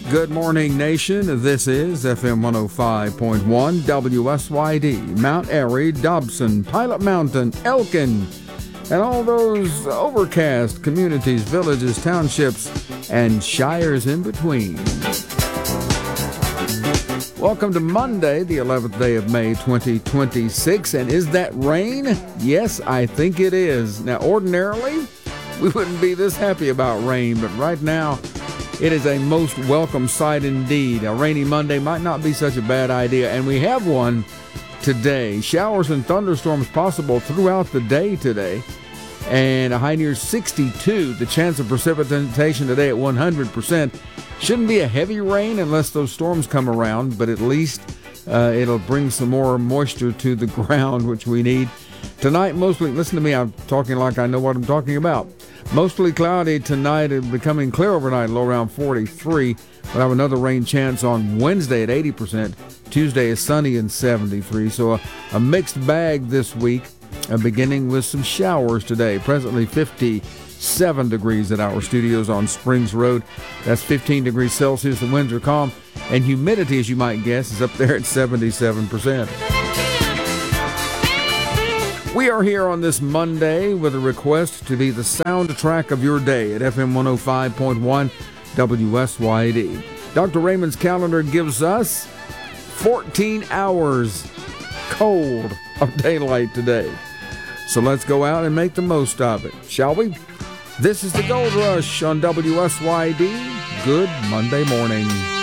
Good morning, nation. This is FM 105.1 WSYD, Mount Airy, Dobson, Pilot Mountain, Elkin, and all those overcast communities, villages, townships, and shires in between. Welcome to Monday, the 11th day of May, 2026. And is that rain? Yes, I think it is. Now, ordinarily, we wouldn't be this happy about rain, but right now, it is a most welcome sight indeed. A rainy Monday might not be such a bad idea, and we have one today. Showers and thunderstorms possible throughout the day today, and a high near 62. The chance of precipitation today at 100%. Shouldn't be a heavy rain unless those storms come around, but at least it'll bring some more moisture to the ground, which we need. Tonight, mostly, listen to me, I'm talking like I know what I'm talking about. Mostly cloudy tonight and becoming clear overnight, low around 43. We'll have another rain chance on Wednesday at 80%. Tuesday is sunny and 73. So a mixed bag this week, beginning with some showers today. Presently 57 degrees at our studios on Springs Road. That's 15 degrees Celsius. The winds are calm. And humidity, as you might guess, is up there at 77%. We are here on this Monday with a request to be the soundtrack of your day at FM 105.1 WSYD. Dr. Raymond's calendar gives us 14 hours cold of daylight today. So let's go out and make the most of it, shall we? This is the Gold Rush on WSYD. Good Monday morning.